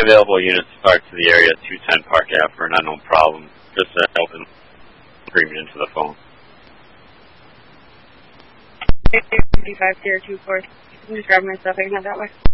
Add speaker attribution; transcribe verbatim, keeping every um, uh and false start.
Speaker 1: available units parked to the area at two ten Park Ave for an unknown problem. Just uh, open agreement into the phone.
Speaker 2: fifty-five, zero two four. Just grab my stuff. I can head that way.